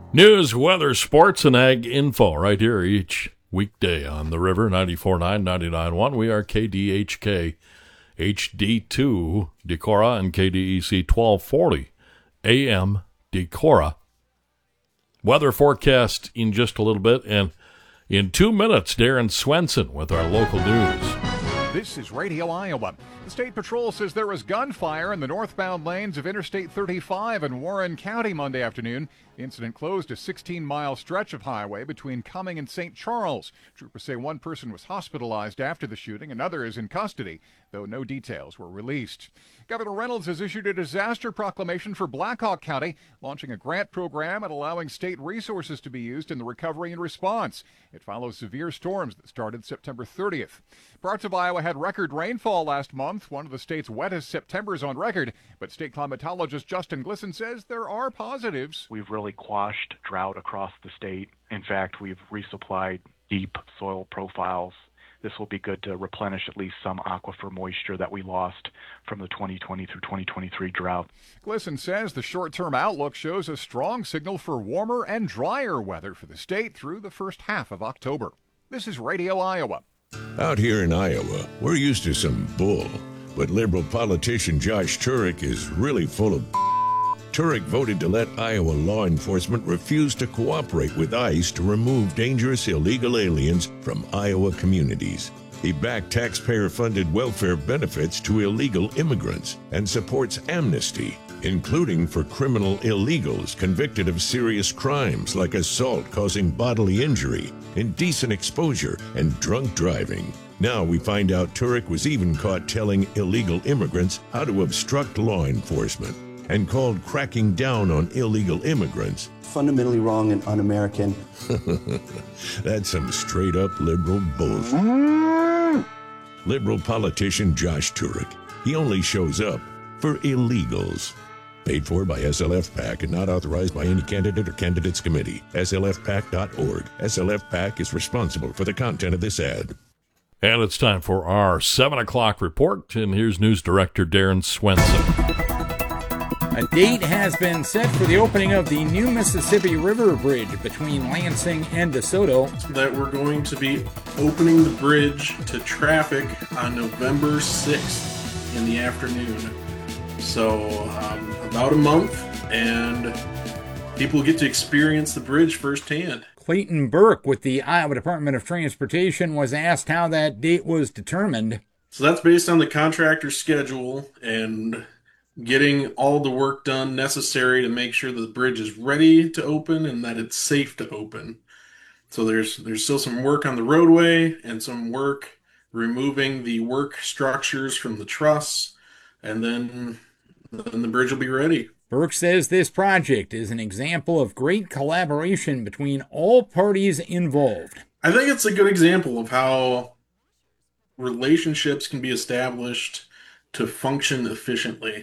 News, weather, sports, and ag info right here each weekday on the river, 94.9, 99.1. We are KDHK HD2 Decorah and KDEC 1240 AM Decorah. Weather forecast in just a little bit, and in 2 minutes, Darren Swenson with our local news. This is Radio Iowa. The State Patrol says there was gunfire in the northbound lanes of Interstate 35 in Warren County Monday afternoon. The incident closed a 16-mile stretch of highway between Cumming and St. Charles. Troopers say one person was hospitalized after the shooting. Another is in custody, though no details were released. Governor Reynolds has issued a disaster proclamation for Blackhawk County, launching a grant program and allowing state resources to be used in the recovery and response. It follows severe storms that started September 30th. Parts of Iowa had record rainfall last month, one of the state's wettest Septembers on record. But state climatologist Justin Glisson says there are positives. We've really quashed drought across the state. In fact, we've resupplied deep soil profiles. This will be good to replenish at least some aquifer moisture that we lost from the 2020 through 2023 drought. Glisson says the short-term outlook shows a strong signal for warmer and drier weather for the state through the first half of October. This is Radio Iowa. Out here in Iowa, we're used to some bull, but Liberal politician Josh Turek is really full of Turek voted to let Iowa law enforcement refuse to cooperate with ICE to remove dangerous illegal aliens from Iowa communities. He backed taxpayer-funded welfare benefits to illegal immigrants and supports amnesty, including for criminal illegals convicted of serious crimes like assault causing bodily injury, indecent exposure, and drunk driving. Now we find out Turek was even caught telling illegal immigrants how to obstruct law enforcement, and called cracking down on illegal immigrants fundamentally wrong and un-American. That's some straight-up liberal bullshit. Liberal politician Josh Turek. He only shows up for illegals. Paid for by SLF PAC and not authorized by any candidate or candidates committee. SLFPAC.org. SLF PAC is responsible for the content of this ad. And it's time for our 7 o'clock report, and here's News Director Darren Swenson. A date has been set for the opening of the new Mississippi River Bridge between Lansing and DeSoto. That we're going to be opening the bridge to traffic on November 6th in the afternoon. So about a month, and people get to experience the bridge firsthand. Clayton Burke with the Iowa Department of Transportation was asked how that date was determined. So that's based on the contractor's schedule and getting all the work done necessary to make sure that the bridge is ready to open and that it's safe to open. So there's still some work on the roadway and some work removing the work structures from the truss, and then the bridge will be ready. Burke says this project is an example of great collaboration between all parties involved. I think it's a good example of how relationships can be established to function efficiently.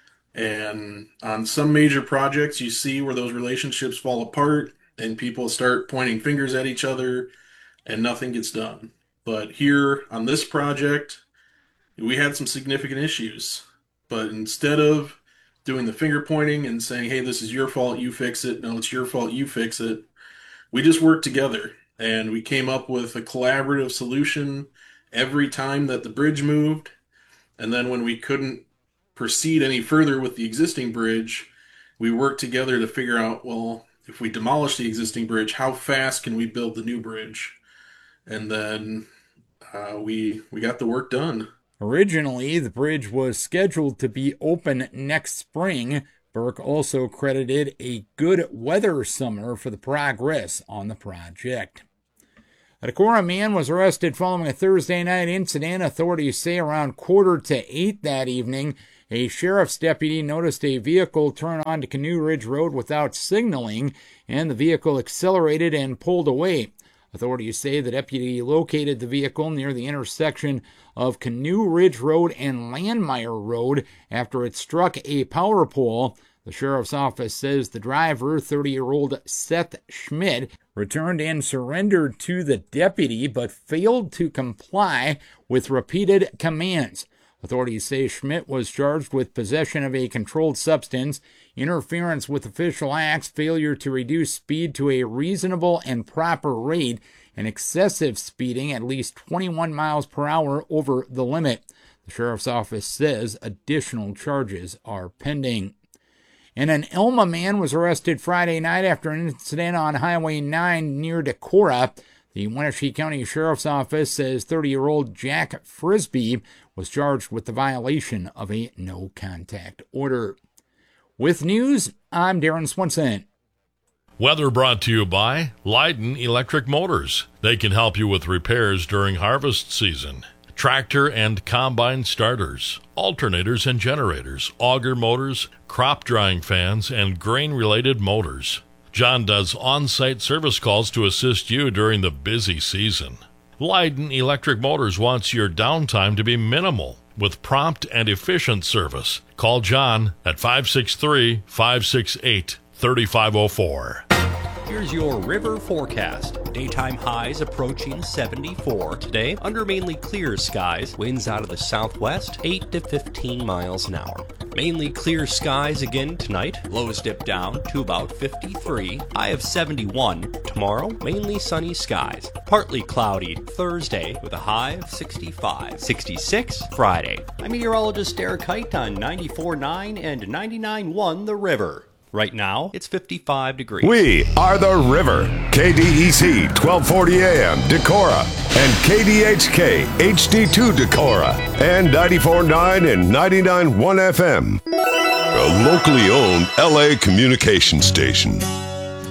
And on some major projects, you see where those relationships fall apart and people start pointing fingers at each other and nothing gets done. But here on this project, we had some significant issues. But instead of doing the finger pointing and saying, hey, this is your fault, you fix it. No, it's your fault, you fix it. We just worked together and we came up with a collaborative solution every time that the bridge moved. And then when we couldn't proceed any further with the existing bridge, we worked together to figure out, well, if we demolish the existing bridge, how fast can we build the new bridge? And then we got the work done. Originally, the bridge was scheduled to be open next spring. Burke also credited a good weather summer for the progress on the project. A Decorah man was arrested following a Thursday night incident. Authorities say around 7:45 that evening, a sheriff's deputy noticed a vehicle turn onto Canoe Ridge Road without signaling, and the vehicle accelerated and pulled away. Authorities say the deputy located the vehicle near the intersection of Canoe Ridge Road and Landmeyer Road after it struck a power pole. The sheriff's office says the driver, 30-year-old Seth Schmidt, returned and surrendered to the deputy but failed to comply with repeated commands. Authorities say Schmidt was charged with possession of a controlled substance, interference with official acts, failure to reduce speed to a reasonable and proper rate, and excessive speeding at least 21 miles per hour over the limit. The sheriff's office says additional charges are pending. And an Elma man was arrested Friday night after an incident on Highway 9 near Decorah. The Wenatchee County Sheriff's Office says 30-year-old Jack Frisbee was charged with the violation of a no-contact order. With news, I'm Darren Swenson. Weather brought to you by Leiden Electric Motors. They can help you with repairs during harvest season. Tractor and combine starters, alternators and generators, auger motors, crop drying fans, and grain-related motors. John does on-site service calls to assist you during the busy season. Leiden Electric Motors wants your downtime to be minimal with prompt and efficient service. Call John at 563-568-3504. Here's your river forecast. Daytime highs approaching 74 today under mainly clear skies. Winds out of the southwest, 8 to 15 miles an hour. Mainly clear skies again tonight. Lows dip down to about 53. High of 71. Tomorrow, mainly sunny skies. Partly cloudy Thursday with a high of 65. 66 Friday. I'm meteorologist Derek Height on 94.9 and 99.1 The River. Right now, it's 55 degrees. We are The River. KDEC 1240 AM Decorah and KDHK HD2 Decorah and 94.9 and 99.1 FM. A locally owned LA communication station.